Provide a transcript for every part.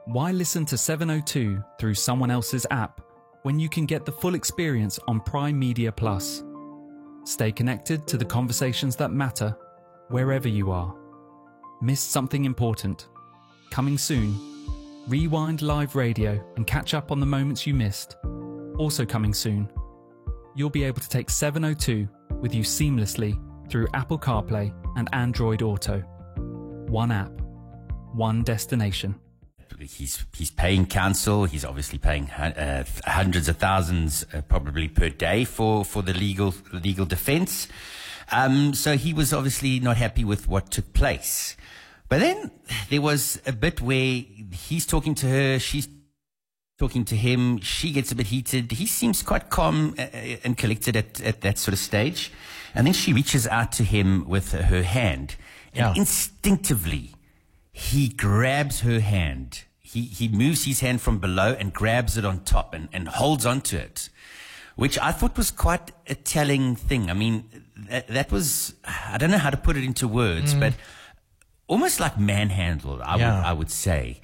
Why listen to 702 through someone else's app when you can get the full experience on Prime Media Plus? Stay connected to the conversations that matter wherever you are. Missed something important? Coming soon. Rewind live radio and catch up on the moments you missed. Also coming soon. You'll be able to take 702 with you seamlessly through Apple CarPlay and Android Auto. One app, one destination. He's paying counsel. He's obviously paying hundreds of thousands probably per day for the legal defense. So he was obviously not happy with what took place. But then there was a bit where he's talking to her, she's talking to him, she gets a bit heated. He seems quite calm and collected at that sort of stage. And then she reaches out to him with her hand. And instinctively, he grabs her hand. He moves his hand from below and grabs it on top and holds onto it, which I thought was quite a telling thing. I mean, that was, I don't know how to put it into words, but almost like manhandled, I would say.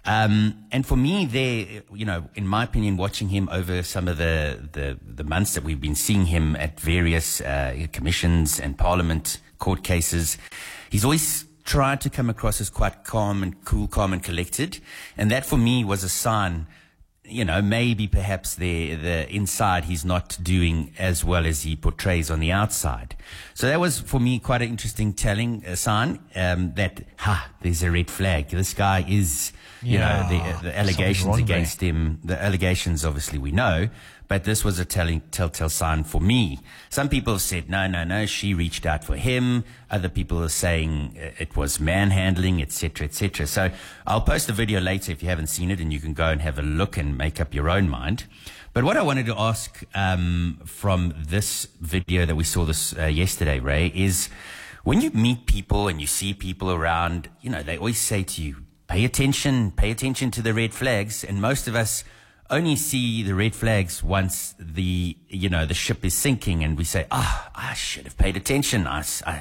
And for me there, you know, in my opinion, watching him over some of the months that we've been seeing him at various commissions and parliament court cases, he's always tried to come across as quite calm and cool, calm and collected. And that for me was a sign, you know, maybe perhaps the inside he's not doing as well as he portrays on the outside. So that was for me quite an interesting telling sign that, there's a red flag. This guy is, you know, the allegations against him, the allegations obviously we know, but this was a telltale sign for me. Some people have said, no, she reached out for him. Other people are saying it was manhandling, etc., etc. So I'll post a video later if you haven't seen it, and you can go and have a look and make up your own mind. But what I wanted to ask from this video that we saw this yesterday, Ray, is when you meet people and you see people around, you know, they always say to you, pay attention to the red flags. And most of us only see the red flags once the ship is sinking, and we say, I should have paid attention. Now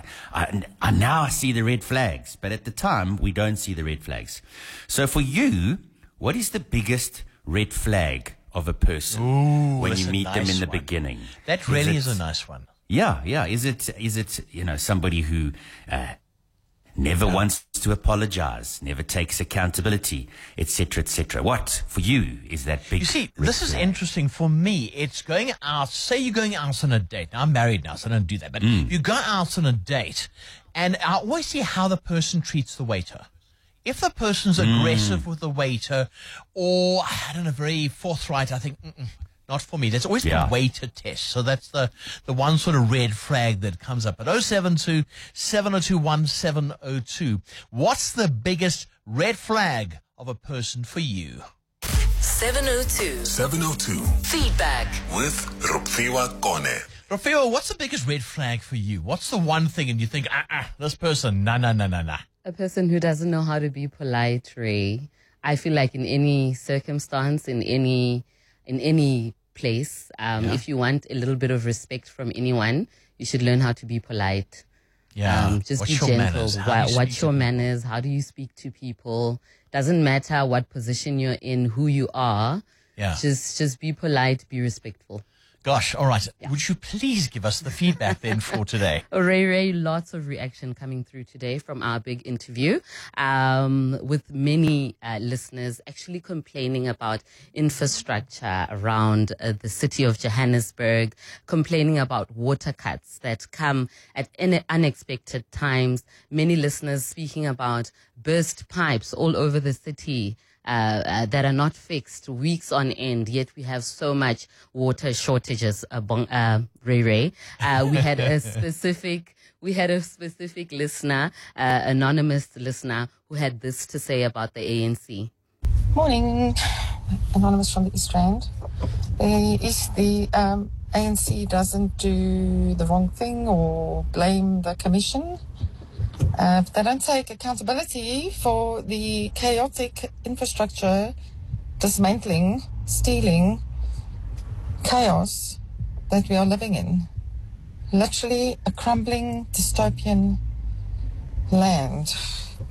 I see the red flags. But at the time, we don't see the red flags. So for you, what is the biggest red flag of a person when you meet them in the beginning? That really is a nice one. Yeah. Is it, you know, somebody who never wants to apologize, never takes accountability, etc., etc. What, for you, is that big? You see, this is interesting for me. It's going out, say you're going out on a date. Now, I'm married now, so I don't do that. But you go out on a date, and I always see how the person treats the waiter. If the person's aggressive with the waiter, or, I don't know, very forthright, I think, not for me. There's always the waiter test. So that's the one sort of red flag that comes up at 072 702 1702. What's the biggest red flag of a person for you? 702 Feedback with Rupfiwa Kone. Rafael, what's the biggest red flag for you? What's the one thing and you think, this person, nah. A person who doesn't know how to be polite, Ray. I feel like in any circumstance, in any place, if you want a little bit of respect from anyone, you should learn how to be polite. Just be gentle. What's your manners? How do you speak to people? Doesn't matter what position you're in, who you are. Just be polite, be respectful. Gosh, all right. Would you please give us the feedback then for today? Ray, lots of reaction coming through today from our big interview, with many listeners actually complaining about infrastructure around the city of Johannesburg, complaining about water cuts that come at unexpected times. Many listeners speaking about burst pipes all over the city. That are not fixed weeks on end, yet we have so much water shortages. Ray. We had a specific listener, anonymous listener, who had this to say about the ANC. Morning, anonymous from the East Rand. The ANC doesn't do the wrong thing or blame the commission. They don't take accountability for the chaotic infrastructure, dismantling, stealing, chaos that we are living in. Literally a crumbling dystopian land.